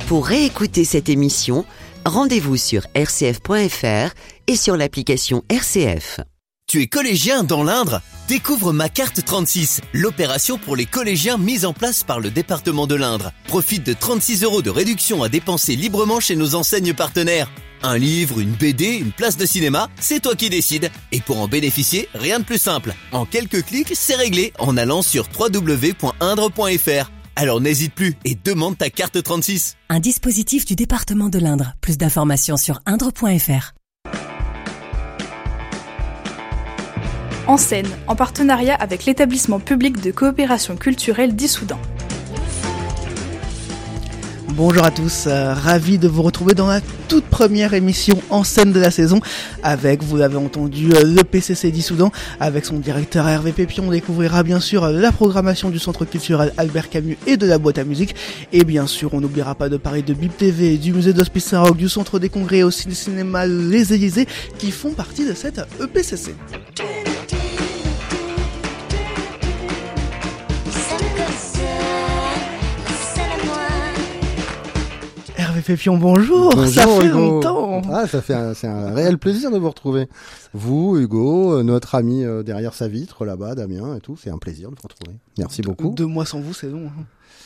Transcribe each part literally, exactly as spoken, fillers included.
Pour réécouter cette émission, rendez-vous sur r c f point f r et sur l'application R C F. Tu es collégien dans l'Indre ? Découvre Ma Carte trente-six, l'opération pour les collégiens mise en place par le département de l'Indre. Profite de trente-six euros de réduction à dépenser librement chez nos enseignes partenaires. Un livre, une B D, une place de cinéma, c'est toi qui décides. Et pour en bénéficier, rien de plus simple. En quelques clics, c'est réglé en allant sur w w w point indre point f r. Alors n'hésite plus et demande ta carte trente-six. Un dispositif du département de l'Indre. Plus d'informations sur indre point f r. En scène, en partenariat avec l'établissement public de coopération culturelle d'Issoudun. Bonjour à tous, euh, ravi de vous retrouver dans la toute première émission En scène de la saison avec, vous l'avez entendu, euh, le P C C d'Issoudun. Avec son directeur Hervé Pépion, on découvrira bien sûr euh, la programmation du centre culturel Albert Camus et de la boîte à musique. Et bien sûr, on n'oubliera pas de parler de B I P T V, du musée d'Hospice Saint-Roch, du centre des congrès et aussi du cinéma Les Élysées qui font partie de cette E P C C. Hervé Pépion, bonjour, bonjour, ça fait Hugo. Longtemps. Ah, ça fait un, c'est un réel plaisir de vous retrouver. Vous, Hugo, notre ami euh, derrière sa vitre, là-bas, Damien et tout, c'est un plaisir de vous retrouver. Merci de, beaucoup. Deux mois sans vous, c'est long. Hein.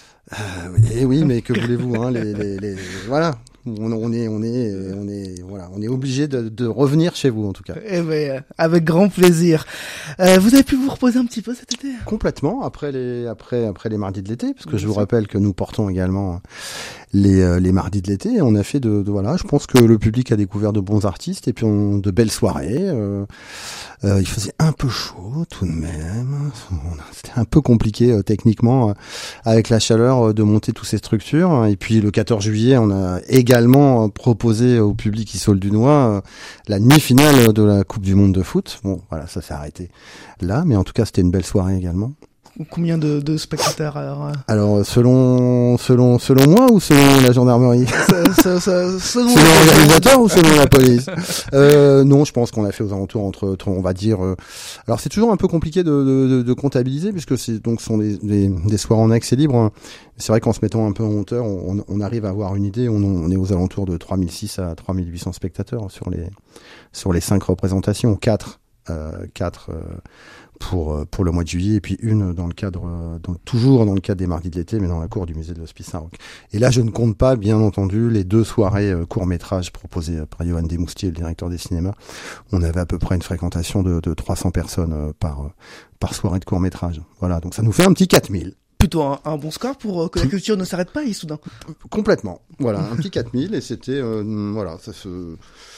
Euh, oui, oui, mais que voulez-vous, hein, les, les, les, voilà. On, on est, on est, on est, voilà, on est obligé de, de revenir chez vous en tout cas. Eh ben, avec grand plaisir. Euh, vous avez pu vous reposer un petit peu cet été ? Complètement. Après les, après, après les mardis de l'été, parce que oui, je vous rappelle que nous portons également les, euh, les mardis de l'été. On a fait de, de, voilà, je pense que le public a découvert de bons artistes et puis on, de belles soirées. Euh, euh, il faisait un peu chaud tout de même. C'était un peu compliqué euh, techniquement euh, avec la chaleur euh, de monter toutes ces structures. Et puis le quatorze juillet, on a également proposé au public Issoudun euh, la demi-finale de la Coupe du Monde de foot. Bon, voilà, ça s'est arrêté là, mais en tout cas, c'était une belle soirée également. Combien de, de spectateurs alors Alors, selon selon selon moi ou selon la gendarmerie ça, ça, ça, Selon, selon l'organisateur ou selon la police euh, Non, je pense qu'on a fait aux alentours entre, entre on va dire. Euh, alors, c'est toujours un peu compliqué de, de, de comptabiliser puisque c'est donc ce sont des, des, des soirs en accès libre. C'est vrai qu'en se mettant un peu en hauteur, on, on arrive à avoir une idée. On, on est aux alentours de trois mille six à trois mille huit cents spectateurs sur les sur les cinq représentations, quatre euh, quatre. Euh, pour pour le mois de juillet et puis une dans le cadre dans, toujours dans le cadre des mardis de l'été mais dans la cour du musée de l'Hospice Saint-Roch. Et là je ne compte pas bien entendu les deux soirées euh, courts-métrages proposées par Johan Desmoustiers, le directeur des cinémas. On avait à peu près une fréquentation de, de trois cents personnes euh, par euh, par soirée de court-métrage. Voilà, donc ça nous fait un petit quatre mille. Plutôt un, un bon score pour euh, que la culture ne s'arrête pas à Issoudun. Complètement. Voilà, un petit quatre mille et c'était euh, voilà, ça se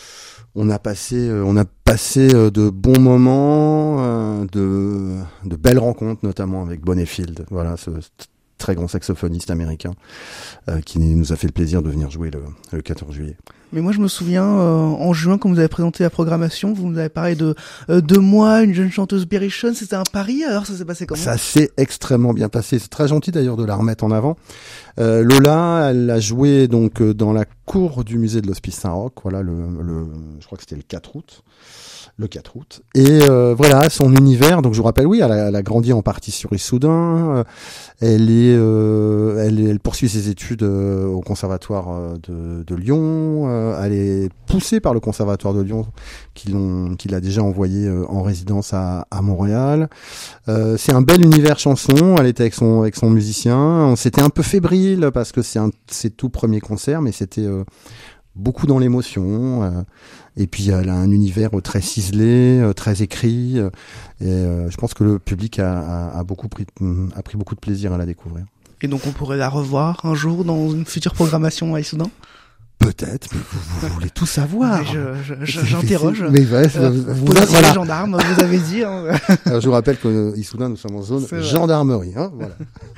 On a passé, euh, on a passé euh, de bons moments, euh, de, de belles rencontres, notamment avec Bonnefield, voilà, ce, ce très grand saxophoniste américain euh, qui nous a fait le plaisir de venir jouer le, le quatorze juillet. Mais moi, je me souviens, euh, en juin, quand vous avez présenté la programmation, vous nous avez parlé de euh, de moi, une jeune chanteuse berrichonne. C'était un pari, alors ça s'est passé comment ? Ça s'est extrêmement bien passé. C'est très gentil d'ailleurs de la remettre en avant. Euh, Lola, elle a joué donc dans la cour du musée de l'Hospice Saint-Roch. Voilà, le, le, je crois que c'était le quatre août. Le quatre août. Et euh, voilà, son univers, donc je vous rappelle, oui, elle a, elle a grandi en partie sur Issoudun. Euh, elle, est, euh, elle, elle poursuit ses études euh, au conservatoire euh, de, de Lyon. Euh, elle est poussée par le conservatoire de Lyon, qui, l'ont, qui l'a déjà envoyée euh, en résidence à, à Montréal. Euh, c'est un bel univers chanson. Elle était avec son, avec son musicien. C'était un peu fébrile parce que c'est un, c'est tout premier concert, mais c'était euh, beaucoup dans l'émotion. Euh, Et puis elle a un univers très ciselé, très écrit, et euh, je pense que le public a, a, a beaucoup pris, a pris beaucoup de plaisir à la découvrir. Et donc on pourrait la revoir un jour dans une future programmation à Issoudun ? Peut-être, mais vous, vous voulez tout savoir. Je, je, je, j'interroge. Mais ouais, euh, vous, vous voilà. Les gendarmes, vous avez dit. Hein. Alors je vous rappelle que Issoudun, nous sommes en zone gendarmerie. Hein, voilà.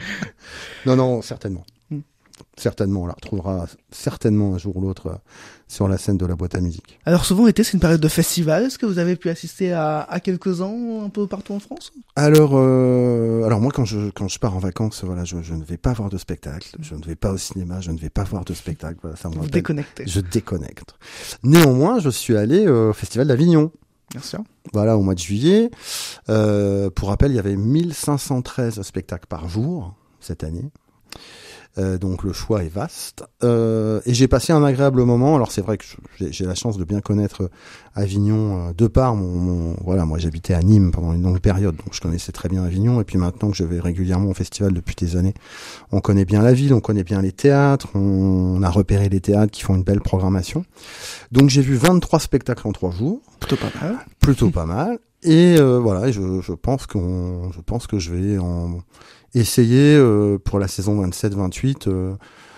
Non, non, certainement. Certainement, on la retrouvera certainement un jour ou l'autre euh, sur la scène de la boîte à musique. Alors souvent l'été, c'est une période de festival. Est-ce que vous avez pu assister à, à quelques-uns un peu partout en France ? Alors, euh, alors moi quand je quand je pars en vacances, voilà, je, je ne vais pas voir de spectacle, je ne vais pas au cinéma, je ne vais pas voir de spectacle. Voilà, ça me vous déconnectez. Je déconnecte. Néanmoins, je suis allé euh, au Festival d'Avignon. Bien sûr. Voilà, au mois de juillet. Euh, pour rappel, il y avait mille cinq cent treize spectacles par jour cette année. Euh, donc le choix est vaste. Euh, et j'ai passé un agréable moment. Alors c'est vrai que j'ai, j'ai la chance de bien connaître Avignon euh, de par mon, mon... Voilà, moi j'habitais à Nîmes pendant une longue période, donc je connaissais très bien Avignon. Et puis maintenant que je vais régulièrement au festival depuis des années, on connaît bien la ville, on connaît bien les théâtres, on, on a repéré les théâtres qui font une belle programmation. Donc j'ai vu vingt-trois spectacles en trois jours. Plutôt pas mal. Plutôt pas mal. Et euh, voilà, je, je pense qu'on, je pense que je vais en essayer euh, pour la saison vingt-sept vingt-huit euh,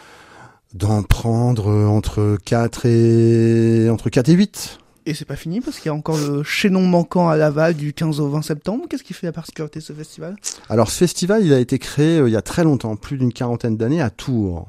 d'en prendre entre quatre et entre quatre et huit. Et c'est pas fini parce qu'il y a encore le chaînon manquant à Laval du quinze au vingt septembre. Qu'est-ce qui fait la particularité de ce festival ? Alors ce festival, il a été créé euh, il y a très longtemps, plus d'une quarantaine d'années à Tours.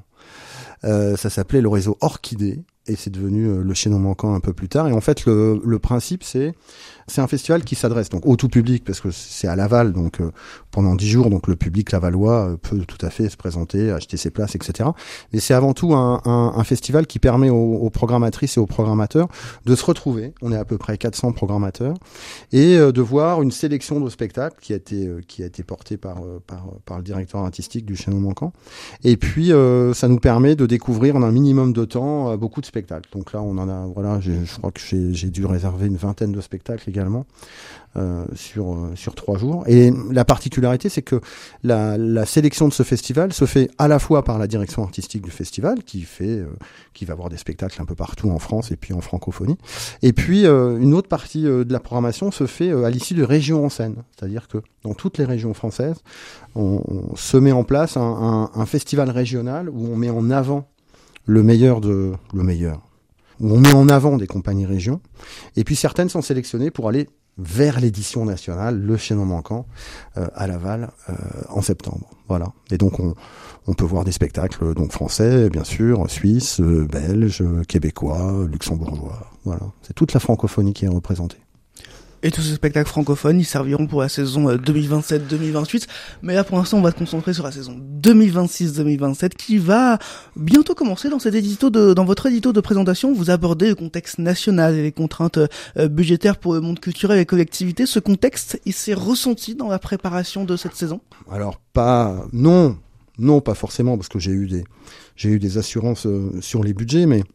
Euh, ça s'appelait le réseau Orchidée et c'est devenu euh, le chaînon manquant un peu plus tard. Et en fait, le, le principe, c'est c'est un festival qui s'adresse donc au tout public parce que c'est à Laval, donc euh, pendant dix jours, donc le public lavallois euh, peut tout à fait se présenter, acheter ses places, et cetera. Mais c'est avant tout un, un, un festival qui permet aux, aux programmatrices et aux programmateurs de se retrouver. On est à peu près quatre cents programmateurs et euh, de voir une sélection de spectacles qui a été euh, qui a été portée par euh, par par le directeur artistique du chaînon manquant. Et puis euh, ça nous permet de découvrir en un minimum de temps euh, beaucoup de spectacles. Donc là, on en a voilà, j'ai, je crois que j'ai, j'ai dû réserver une vingtaine de spectacles également euh, sur euh, sur trois jours. Et la particularité, c'est que la, la sélection de ce festival se fait à la fois par la direction artistique du festival, qui fait euh, qui va avoir des spectacles un peu partout en France et puis en francophonie. Et puis euh, une autre partie euh, de la programmation se fait euh, à l'issue de régions en scène, c'est-à-dire que dans toutes les régions françaises, on, on se met en place un, un, un festival régional où on met en avant le meilleur de le meilleur. Où on met en avant des compagnies régions, et puis certaines sont sélectionnées pour aller vers l'édition nationale, le chaînon manquant, euh, à Laval, euh, en septembre. Voilà. Et donc on, on peut voir des spectacles donc français, bien sûr, suisses, euh, belges, québécois, luxembourgeois. Voilà. C'est toute la francophonie qui est représentée. Et tous ces spectacles francophones, ils serviront pour la saison deux mille vingt-sept deux mille vingt-huit. Mais là, pour l'instant, on va se concentrer sur la saison deux mille vingt-six deux mille vingt-sept qui va bientôt commencer. Dans cet édito de, dans votre édito de présentation, vous abordez le contexte national et les contraintes euh, budgétaires pour le monde culturel et les collectivités. Ce contexte, il s'est ressenti dans la préparation de cette saison ? Alors, pas, non, non, pas forcément, parce que j'ai eu des, j'ai eu des assurances euh, sur les budgets, mais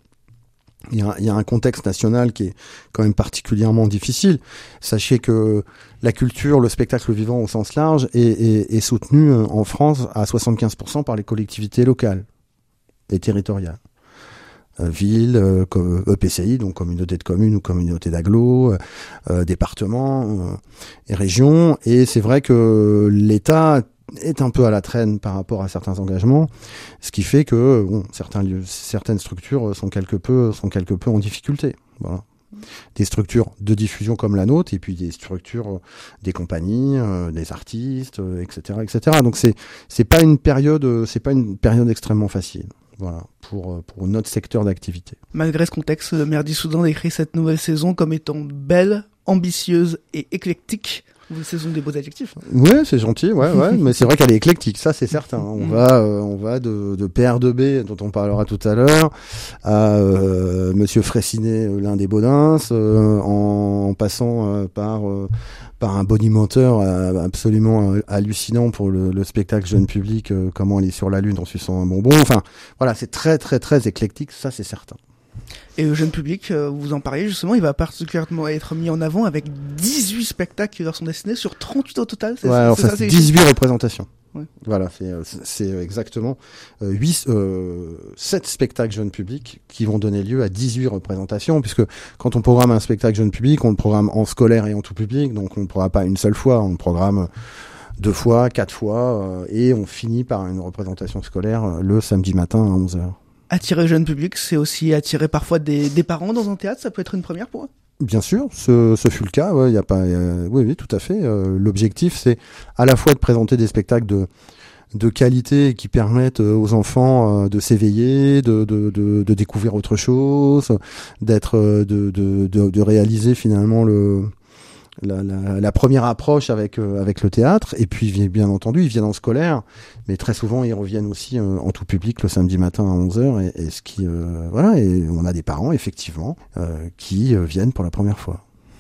Il y, a, il y a un contexte national qui est quand même particulièrement difficile. Sachez que la culture, le spectacle vivant au sens large est, est, est soutenu en France à soixante-quinze pour cent par les collectivités locales et territoriales. Euh, villes, euh, E P C I, donc communauté de communes ou communauté d'agglos, euh, départements euh, et régions. Et c'est vrai que l'État est un peu à la traîne par rapport à certains engagements, ce qui fait que bon, certains lieux, certaines structures sont quelque peu, sont quelque peu en difficulté. Voilà. Des structures de diffusion comme la nôtre, et puis des structures des compagnies, euh, des artistes, euh, et cetera, et cetera. Donc c'est c'est pas une période, c'est pas une période extrêmement facile. Voilà, pour pour notre secteur d'activité. Malgré ce contexte, le maire d'Issoudun décrit cette nouvelle saison comme étant belle, ambitieuse et éclectique. Une saison des beaux adjectifs. Ouais, c'est gentil, ouais, ouais, mais c'est vrai qu'elle est éclectique, ça c'est certain. On va, euh, on va de, de P R deux B, dont on parlera tout à l'heure, à euh, Monsieur Fraissinet, l'un des Baudins, euh, en, en passant euh, par euh, par un bonimenteur euh, absolument euh, hallucinant pour le, le spectacle jeune public, euh, comment aller sur la lune en suçant un bonbon. Enfin, voilà, c'est très très très éclectique, ça c'est certain. Et le jeune public, euh, vous en parliez justement, il va particulièrement être mis en avant avec dix-huit spectacles qui leur sont destinés sur trente-huit au total. C'est, ouais, alors c'est ça, ça c'est dix-huit représentations. Ouais. Voilà, c'est, c'est exactement euh, huit, euh, sept spectacles jeunes publics qui vont donner lieu à dix-huit représentations, puisque quand on programme un spectacle jeune public, on le programme en scolaire et en tout public, donc on ne programme pas une seule fois, on le programme deux fois, quatre fois, euh, et on finit par une représentation scolaire euh, le samedi matin à onze heures. Attirer le jeune public, c'est aussi attirer parfois des, des parents dans un théâtre, ça peut être une première pour eux ? Bien sûr, ce, ce fut le cas. Ouais, y a pas, euh, oui, oui, tout à fait. Euh, l'objectif, c'est à la fois de présenter des spectacles de de qualité qui permettent aux enfants euh, de s'éveiller, de, de de de découvrir autre chose, d'être, de de de, de réaliser finalement le La, la, la première approche avec euh, avec le théâtre, et puis bien entendu ils viennent en scolaire, mais très souvent ils reviennent aussi euh, en tout public le samedi matin à onze heures, et, et ce qui euh, voilà, et on a des parents effectivement euh, qui euh, viennent pour la première fois.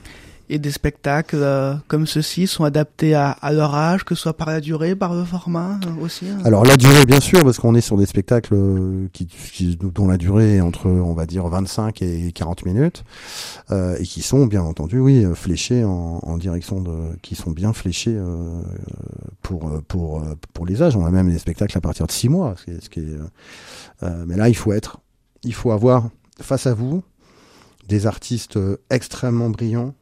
Et des spectacles euh, comme ceux-ci sont adaptés à, à leur âge, que ce soit par la durée, par le format euh, aussi hein. Alors la durée, bien sûr, parce qu'on est sur des spectacles euh, qui, qui, dont la durée est entre, on va dire, vingt-cinq et quarante minutes, euh, et qui sont, bien entendu, oui, fléchés en, en direction de, qui sont bien fléchés euh, pour pour pour les âges. On a même des spectacles à partir de six mois, ce qui est, ce qui est, euh, mais là, il faut être, il faut avoir face à vous des artistes extrêmement brillants.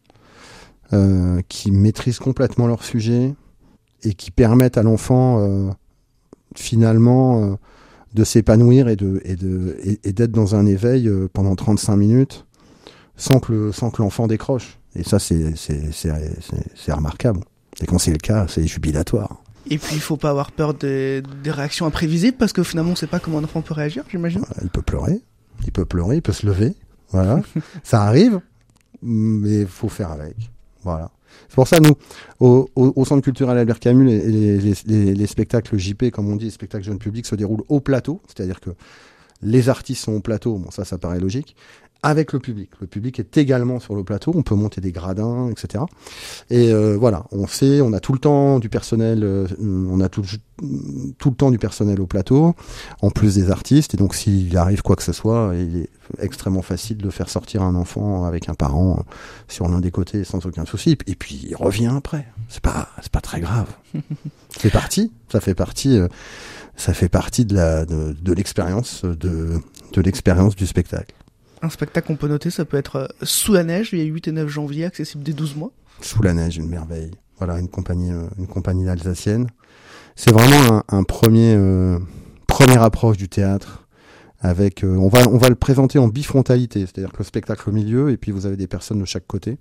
Euh, qui maîtrisent complètement leur sujet et qui permettent à l'enfant euh, finalement euh, de s'épanouir et de et de et, et d'être dans un éveil euh, pendant trente-cinq minutes sans que le, sans que l'enfant décroche. Et ça c'est c'est c'est c'est, c'est remarquable. Et quand c'est le cas, c'est jubilatoire. Et puis il faut pas avoir peur des, des réactions imprévisibles parce que finalement on sait pas comment un enfant peut réagir, j'imagine. Il peut pleurer, il peut pleurer, il peut se lever, voilà, ça arrive, mais faut faire avec. Voilà. C'est pour ça, nous, au, au, au Centre culturel Albert Camus, les, les, les, les spectacles J P, comme on dit, les spectacles jeunes publics se déroulent au plateau, c'est-à-dire que les artistes sont au plateau, bon ça, ça paraît logique, avec le public. Le public est également sur le plateau, on peut monter des gradins, et cetera. Et euh, voilà, on sait, on a tout le temps du personnel, euh, on a tout, tout le temps du personnel au plateau, en plus des artistes, et donc s'il arrive quoi que ce soit, il est extrêmement facile de faire sortir un enfant avec un parent sur l'un des côtés sans aucun souci, et puis il revient après. C'est pas, c'est pas très grave. C'est parti, ça fait partie, euh, ça fait partie de la, de, de l'expérience, de, de l'expérience du spectacle. Un spectacle qu'on peut noter, ça peut être Sous la neige, il y a huit et neuf janvier, accessible dès douze mois. Sous la neige, une merveille. Voilà, une compagnie, euh, une compagnie alsacienne. C'est vraiment un, un premier, euh, première approche du théâtre. Avec, euh, on va, on va le présenter en bifrontalité, c'est-à-dire que le spectacle au milieu, et puis vous avez des personnes de chaque côté.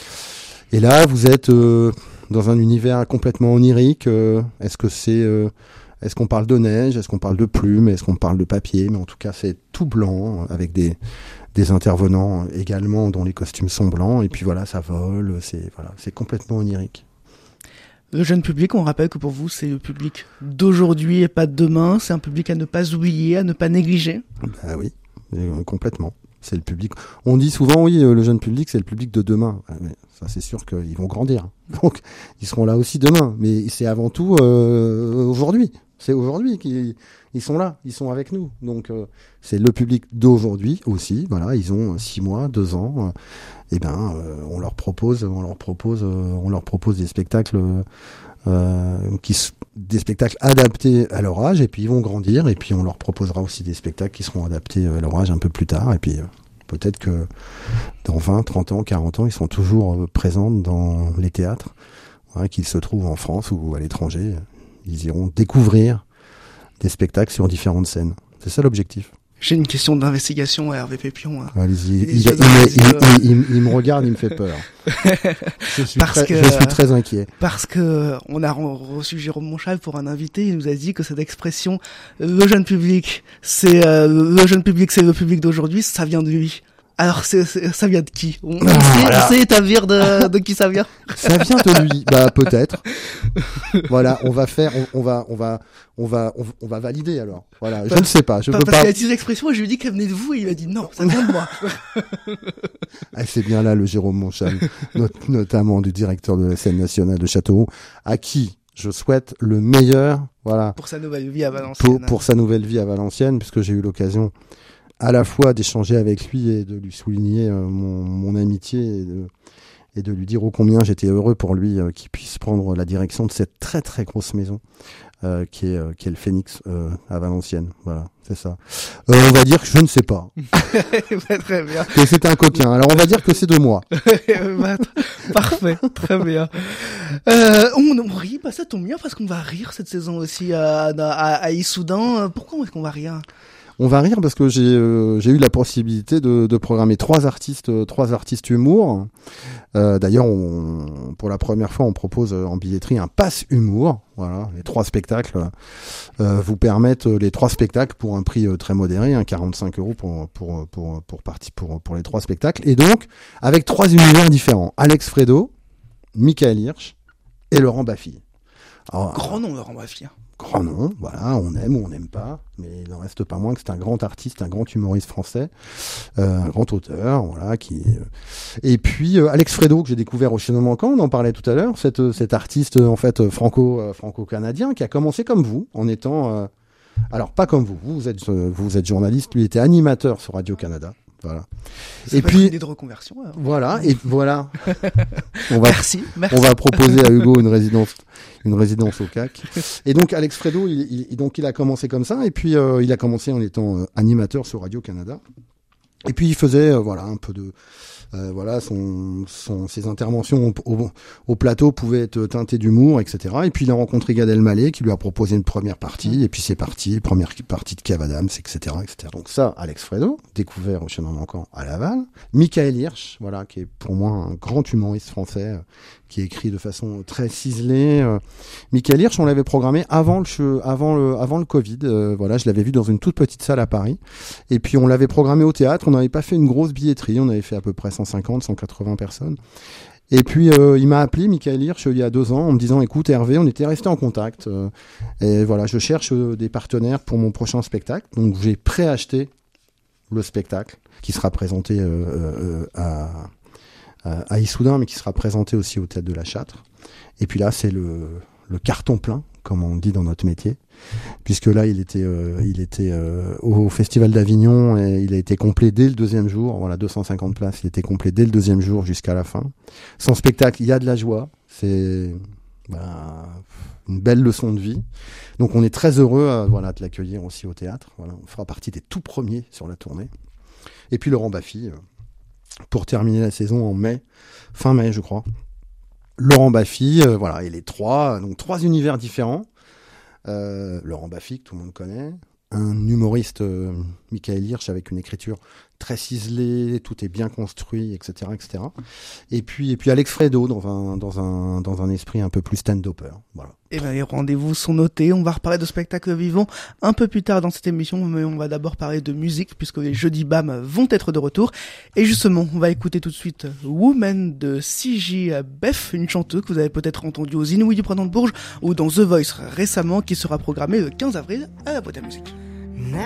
Et là, vous êtes euh, dans un univers complètement onirique. Euh, est-ce que c'est, euh, est-ce qu'on parle de neige, est-ce qu'on parle de plumes, est-ce qu'on parle de papier? Mais en tout cas, c'est tout blanc avec des des intervenants également dont les costumes sont blancs, et puis voilà, ça vole, c'est voilà, c'est complètement onirique. Le jeune public, on rappelle que pour vous, c'est le public d'aujourd'hui et pas de demain, c'est un public à ne pas oublier, à ne pas négliger. Bah oui, euh, complètement. C'est le public. On dit souvent, oui, euh, le jeune public, c'est le public de demain. Ah, mais ça, c'est sûr qu'ils vont grandir. Donc, ils seront là aussi demain. Mais c'est avant tout euh, aujourd'hui. C'est aujourd'hui qu'ils ils sont là, ils sont avec nous. Donc, euh, c'est le public d'aujourd'hui aussi. Voilà, ils ont six mois, deux ans. Euh, et ben, euh, on leur propose, on leur propose, euh, on leur propose des spectacles, euh, qui, des spectacles adaptés à leur âge. Et puis ils vont grandir. Et puis on leur proposera aussi des spectacles qui seront adaptés à leur âge un peu plus tard. Et puis euh, peut-être que dans vingt, trente ans, quarante ans, ils sont toujours euh, présents dans les théâtres, voilà, qu'ils se trouvent en France ou à l'étranger. Ils iront découvrir des spectacles sur différentes scènes. C'est ça l'objectif. J'ai une question d'investigation à Hervé Pépion. Hein. Allez-y, il, il, il, il, il, il, il me regarde, il me fait peur. Je suis, parce très, que, je suis très inquiet. Parce que on a reçu Jérôme Monchal pour un invité, il nous a dit que cette expression « le jeune public, c'est euh, le jeune public, c'est le public d'aujourd'hui », ça vient de lui. Alors, c'est, c'est, ça vient de qui? On, on, sait, on sait établir de, de qui ça vient? Ça vient de lui, bah peut-être. Voilà, on va faire, on, on va, on va, on va, on, on va valider alors. Voilà, je parce, ne sais pas, je parce peux parce pas. qu'il a dit cette expression, et je lui ai dit qu'elle venait de vous, et il a dit non, ça vient de moi. Ah, c'est bien là le Jérôme Monchal, not, notamment du directeur de la scène nationale de Châteauroux, à qui je souhaite le meilleur, voilà. Pour sa nouvelle vie à Valenciennes. Pour, pour sa nouvelle vie à Valenciennes, puisque j'ai eu l'occasion à la fois d'échanger avec lui et de lui souligner euh, mon, mon amitié et de, et de lui dire ô combien j'étais heureux pour lui euh, qu'il puisse prendre la direction de cette très très grosse maison euh, qui est euh, qui est le Phénix euh, à Valenciennes. Voilà, c'est ça. Euh, on va dire que je ne sais pas. Très bien. Que c'est un coquin. Alors on va dire que c'est de moi. Parfait, très bien. Euh, on, on rit, bah ça tombe bien parce qu'on va rire cette saison aussi à, à, à Issoudun. Pourquoi est-ce qu'on va rire? On va rire parce que j'ai euh, j'ai eu la possibilité de, de programmer trois artistes euh, trois artistes humour. Euh, d'ailleurs, on, pour la première fois, on propose en billetterie un pass humour. Voilà, les trois spectacles euh, vous permettent les trois spectacles pour un prix euh, très modéré, hein, quarante-cinq euros pour pour pour pour partie pour pour les trois spectacles. Et donc avec trois univers différents: Alex Fredo, Michael Hirsch et Laurent Baffy. Alors, Grand nom, Laurent Baffy. Grand nom, voilà, on aime ou on n'aime pas, mais il n'en reste pas moins que c'est un grand artiste, un grand humoriste français, euh, un grand auteur, voilà, qui. Euh... Et puis euh, Alex Fredo que j'ai découvert au Chenon Manquant, on en parlait tout à l'heure, cet, cet artiste en fait franco euh, franco-canadien qui a commencé comme vous, en étant, euh... alors pas comme vous, vous êtes euh, vous êtes journaliste, lui était animateur sur Radio-Canada. Voilà. Ça et puis une idée de reconversion. Alors. Voilà et voilà. On va, merci, merci. On va proposer à Hugo une résidence, une résidence au C A C. Et donc Alex Fredo, il, il, donc il a commencé comme ça et puis euh, il a commencé en étant euh, animateur sur Radio-Canada. Et puis il faisait euh, voilà un peu de euh, voilà son, son ses interventions au, au, au plateau pouvaient être teintées d'humour, et cetera. Et puis il a rencontré Gad Elmaleh qui lui a proposé une première partie, mmh. et puis c'est parti, première partie de Kev Adams, et cetera, et cetera. Donc ça, Alex Fredo, découvert au Chenon Manquant à Laval. Michael Hirsch, voilà, qui est pour moi un grand humoriste français, euh, qui écrit de façon très ciselée. Euh. Michael Hirsch, on l'avait programmé avant le avant le avant le Covid. Euh, voilà, je l'avais vu dans une toute petite salle à Paris. Et puis on l'avait programmé au théâtre. On n'avait pas fait une grosse billetterie. On avait fait à peu près cent cinquante, cent quatre-vingts personnes. Et puis euh, il m'a appelé, Michael Hirsch, il y a deux ans, en me disant écoute Hervé, on était resté en contact. Euh, et voilà, je cherche euh, des partenaires pour mon prochain spectacle. Donc j'ai préacheté le spectacle qui sera présenté euh, euh, à à Issoudun, mais qui sera présenté aussi au Théâtre de la Châtre. Et puis là, c'est le, le carton plein, comme on dit dans notre métier, puisque là, il était, euh, il était euh, au Festival d'Avignon et il a été complet dès le deuxième jour. Voilà, deux cent cinquante places, il était complet dès le deuxième jour jusqu'à la fin. Son spectacle, il y a de la joie. C'est bah, une belle leçon de vie. Donc, on est très heureux euh, voilà, de l'accueillir aussi au théâtre. Voilà, on fera partie des tout premiers sur la tournée. Et puis Laurent Baffy. Euh, pour terminer la saison en mai, fin mai je crois. Laurent Baffy, euh, voilà, et les trois, donc trois univers différents. Euh, Laurent Baffy, que tout le monde connaît, un humoriste, euh, Michael Hirsch, avec une écriture très ciselée, tout est bien construit, et cetera, et cetera. Et puis, et puis Alex Fredo dans un, dans un, dans un esprit un peu plus stand-upper, voilà. Et ben les rendez-vous sont notés. On va reparler de spectacles vivants un peu plus tard dans cette émission, mais on va d'abord parler de musique puisque les jeudis B A M vont être de retour. Et justement, on va écouter tout de suite Woman de C J Beth, une chanteuse que vous avez peut-être entendue aux Inouïs du Printemps de Bourges ou dans The Voice récemment, qui sera programmée le quinze avril à la Boîte à Musique.